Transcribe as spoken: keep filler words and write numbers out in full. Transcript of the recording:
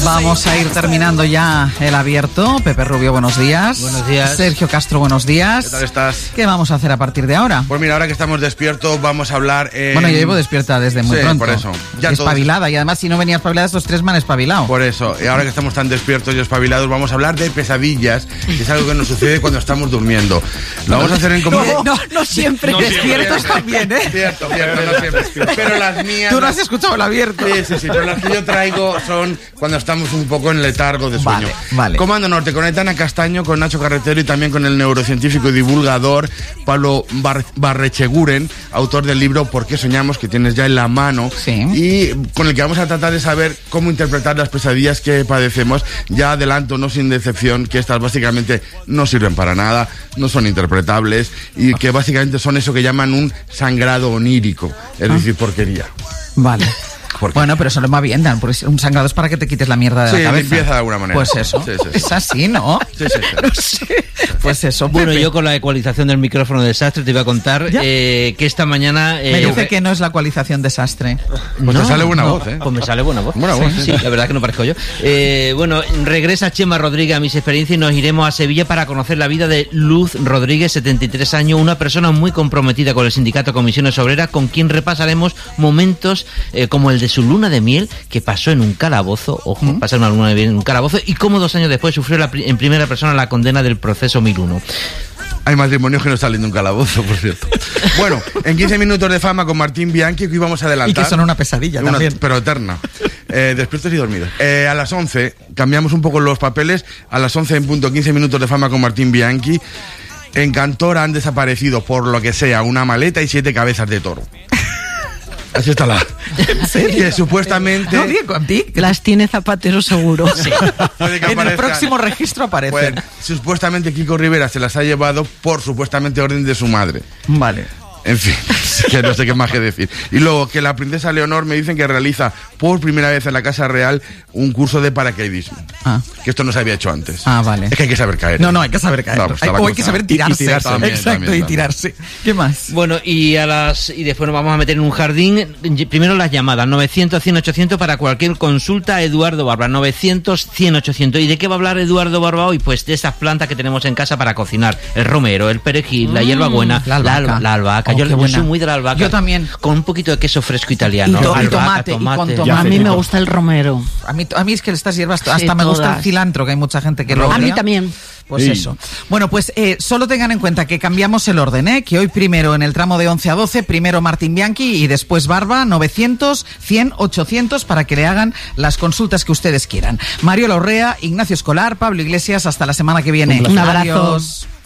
Vamos a ir terminando ya el abierto. Pepe Rubio, buenos días. Buenos días. Sergio Castro, buenos días. ¿Qué tal estás? ¿Qué vamos a hacer a partir de ahora? Pues mira, ahora que estamos despiertos vamos a hablar... En... Bueno, yo llevo despierta desde muy sí, pronto. por eso. Ya y espabilada. Todos... Y además, si no venía espabilada, estos tres me han espabilado. Por eso. Y ahora que estamos tan despiertos y espabilados, vamos a hablar de pesadillas, que es algo que nos sucede cuando estamos durmiendo. Lo vamos a hacer en común. No, no, no siempre. No despiertos siempre. También, ¿eh? Cierto, cierto, no siempre. Pero las mías... Tú no has escuchado el abierto. Sí, sí, sí. Pero las que yo traigo son cuando estamos un poco en letargo de sueño. Vale, vale. Comando Norte con Aitana Castaño, con Nacho Carretero y también con el neurocientífico y divulgador Pablo Bar Barrecheguren, autor del libro ¿Por qué soñamos?, que tienes ya en la mano. Sí. Y con el que vamos a tratar de saber cómo interpretar las pesadillas que padecemos. Ya adelanto, no sin decepción, que estas básicamente no sirven para nada, no son interpretables y que básicamente son eso que llaman un sangrado onírico, es ah. decir, porquería. Vale. Bueno, pero eso lo va bien, Dan, porque un sangrado es para que te quites la mierda de sí, la cabeza. limpieza de alguna manera. Pues eso, sí, sí, sí. Es así, ¿no? Sí, sí, sí. No sé. Pues eso, Bueno, Pepe. yo con la ecualización del micrófono de desastre te iba a contar eh, que esta mañana... Eh, me dice que no es la ecualización desastre. Pues no, te sale buena no, voz, ¿eh? Pues me sale buena voz. Buena voz, sí, sí, la verdad que no parezco yo. Eh, bueno, regresa Chema Rodríguez a Mis Experiencias y nos iremos a Sevilla para conocer la vida de Luz Rodríguez, setenta y tres años, una persona muy comprometida con el sindicato Comisiones Obreras, con quien repasaremos momentos eh, como el de su luna de miel, que pasó en un calabozo, ojo, ¿Mm? pasó una luna de miel en un calabozo, y cómo dos años después sufrió la, en primera persona la condena del proceso mil uno. Hay matrimonios que no salen de un calabozo, por cierto. Bueno, en quince minutos de fama con Martín Bianchi, que íbamos a adelantar. Y que son una pesadilla una, también. Pero eterna. Eh, despiertos y dormidos. Eh, a las once, cambiamos un poco los papeles. A las once en punto, quince minutos de fama con Martín Bianchi. En Cantora han desaparecido, por lo que sea, una maleta y siete cabezas de toro. Así está la... Que supuestamente... No, Diego, Diego. Las tiene Zapatero seguro. Sí. En el próximo registro aparecen. Pues, supuestamente Kiko Rivera se las ha llevado por supuestamente orden de su madre. Vale. En fin, que no sé qué más que decir. Y luego que la princesa Leonor me dicen que realiza por primera vez en la Casa Real un curso de paracaidismo. Ah. Que esto no se había hecho antes. Ah, vale. Es que hay que saber caer. No, no, hay que saber caer. No, pues hay, o hay que saber tirarse. Y, y tirarse también, Exacto, también, y también. tirarse. ¿Qué más? Bueno, y a las y después nos vamos a meter en un jardín. Primero las llamadas, novecientos, cien, ochocientos para cualquier consulta. Eduardo Barba, novecientos, cien, ochocientos. ¿Y de qué va a hablar Eduardo Barba hoy? Pues de esas plantas que tenemos en casa para cocinar. El romero, el perejil, mm, la hierbabuena, la albahaca. La, la albahaca. Oh, yo, yo soy muy de la albahaca. Yo también. Con un poquito de queso fresco italiano. Y, to, albahaca, y tomate, tomate. Y con tomate. A mí me gusta el romero. A mí, a mí es que estas hierbas, hasta sí, me todas. gusta el cilantro, que hay mucha gente que lo odia. A mí también. Pues sí. Eso. Bueno, pues eh, solo tengan en cuenta que cambiamos el orden, ¿eh? Que hoy primero en el tramo de once a doce, primero Martín Bianchi y después Barba, novecientos, cien, ochocientos para que le hagan las consultas que ustedes quieran. Mario Larrea, Ignacio Escolar, Pablo Iglesias, hasta la semana que viene. Un abrazo. Adiós.